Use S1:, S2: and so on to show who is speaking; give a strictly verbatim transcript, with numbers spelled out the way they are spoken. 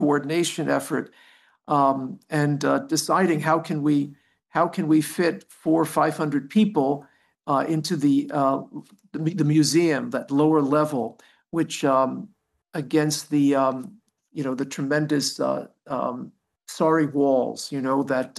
S1: coordination effort, um, and uh, deciding how can we how can we fit four or five hundred people uh, into the, uh, the the museum, that lower level, which um, against the um, you know the tremendous uh, um, sorry walls, you know that